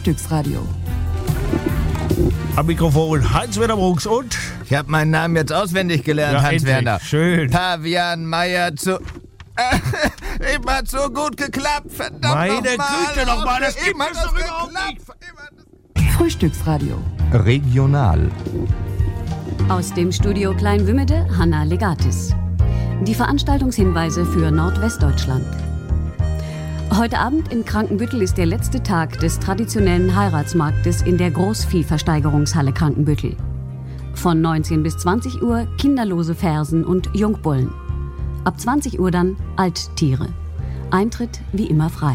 Frühstücksradio. Am Mikrofon Hans-Werner Brooks und... Ich habe meinen Namen jetzt auswendig gelernt, Ja, Hans-Werner. schön. Pavian Meier zu... Immer hat so gut geklappt, verdammt Meine nochmal. Güte, nochmal, das gibt Immer es hat doch das überhaupt geklappt. Frühstücksradio. Regional. Aus dem Studio Kleinwümmede, Hanna Legatis. Die Veranstaltungshinweise für Nordwestdeutschland. Heute Abend in Krankenbüttel ist der letzte Tag des traditionellen Heiratsmarktes in der Großviehversteigerungshalle Krankenbüttel. Von 19 bis 20 Uhr kinderlose Fersen und Jungbullen. Ab 20 Uhr dann Alttiere. Eintritt wie immer frei.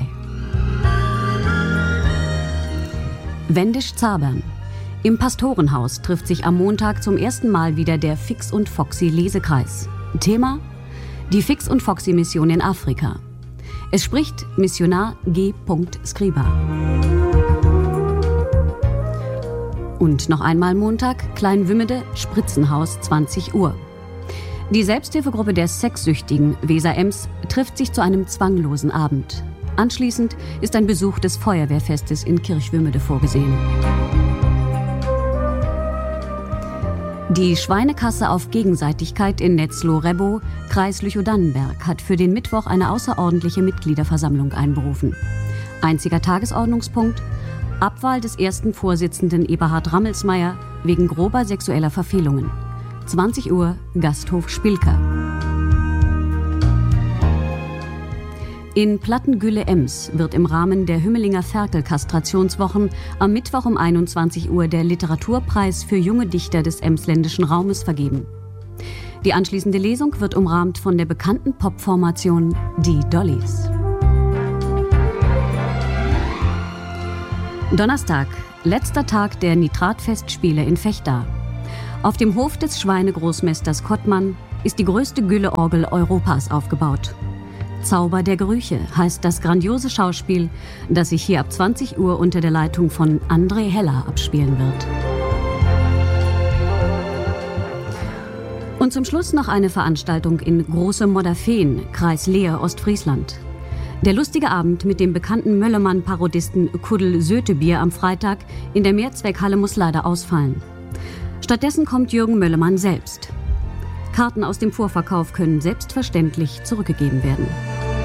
Wendisch-Zabern. Im Pastorenhaus trifft sich am Montag zum ersten Mal wieder der Fix und Foxy Lesekreis. Thema: die Fix und Foxy Mission in Afrika. Es spricht Missionar G. Skriba. Und noch einmal Montag, Kleinwümmede, Spritzenhaus, 20 Uhr. Die Selbsthilfegruppe der Sexsüchtigen Weser-Ems trifft sich zu einem zwanglosen Abend. Anschließend ist ein Besuch des Feuerwehrfestes in Kirchwümmede vorgesehen. Die Schweinekasse auf Gegenseitigkeit in Netzloh-Rebbo, Kreis Lüchow-Dannenberg, hat für den Mittwoch eine außerordentliche Mitgliederversammlung einberufen. Einziger Tagesordnungspunkt: Abwahl des ersten Vorsitzenden Eberhard Rammelsmeier wegen grober sexueller Verfehlungen. 20 Uhr, Gasthof Spilker. In Plattengülle-Ems wird im Rahmen der Hümmelinger Ferkel-Kastrationswochen am Mittwoch um 21 Uhr der Literaturpreis für junge Dichter des emsländischen Raumes vergeben. Die anschließende Lesung wird umrahmt von der bekannten Popformation Die Dollys. Donnerstag, letzter Tag der Nitratfestspiele in Vechta. Auf dem Hof des Schweinegroßmesters Kottmann ist die größte Gülleorgel Europas aufgebaut. Zauber der Gerüche heißt das grandiose Schauspiel, das sich hier ab 20 Uhr unter der Leitung von André Heller abspielen wird. Und zum Schluss noch eine Veranstaltung in Große Modderfehn, Kreis Leer, Ostfriesland. Der lustige Abend mit dem bekannten Möllermann-Parodisten Kuddel Sötebier am Freitag in der Mehrzweckhalle muss leider ausfallen. Stattdessen kommt Jürgen Möllermann selbst. Karten aus dem Vorverkauf können selbstverständlich zurückgegeben werden.